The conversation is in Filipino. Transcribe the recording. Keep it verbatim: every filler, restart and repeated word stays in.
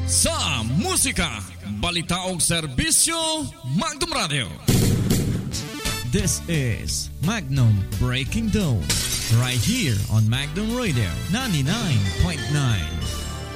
sa musika, balita o serbisyo, Magnum Radio. This is Magnum Breaking Dawn, right here on Magnum Radio ninety-nine point nine.